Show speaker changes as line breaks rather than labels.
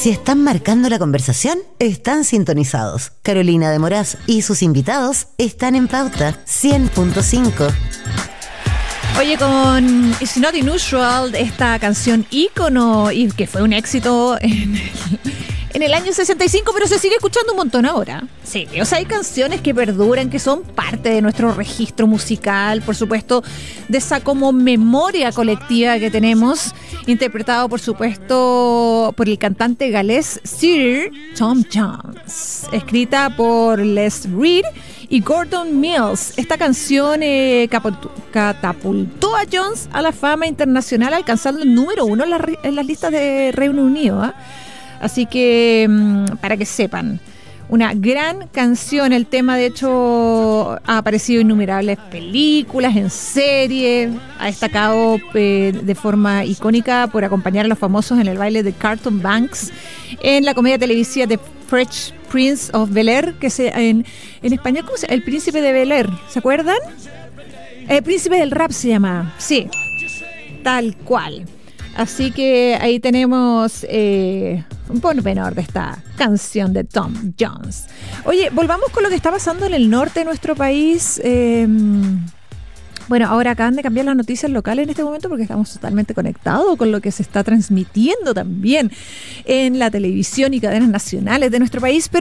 Si están marcando la conversación, están sintonizados. Carolina de Moraz y sus invitados están en Pauta 100.5.
Oye, con It's Not Unusual, esta canción ícono y que fue un éxito en el año 65, pero se sigue escuchando un montón ahora. Sí, o sea, hay canciones que perduran, que son parte de nuestro registro musical, por supuesto, de esa como memoria colectiva que tenemos, interpretado, por supuesto, por el cantante galés Sir Tom Jones, escrita por Les Reed y Gordon Mills. Esta canción catapultó a Jones a la fama internacional, alcanzando el número 1 en las listas de Reino Unido, ¿eh? Así que, para que sepan, una gran canción. El tema, de hecho, ha aparecido en innumerables películas, en series. Ha destacado de forma icónica por acompañar a los famosos en el baile de Carlton Banks, en la comedia televisiva The Fresh Prince of Bel-Air, que en español, ¿cómo se llama? El Príncipe de Bel-Air, ¿se acuerdan? El Príncipe del Rap se llama, sí, tal cual. Así que ahí tenemos un pormenor de esta canción de Tom Jones. Oye, volvamos con lo que está pasando en el norte de nuestro país. Bueno, ahora acaban de cambiar las noticias locales en este momento porque estamos totalmente conectados con lo que se está transmitiendo también en la televisión y cadenas nacionales de nuestro país.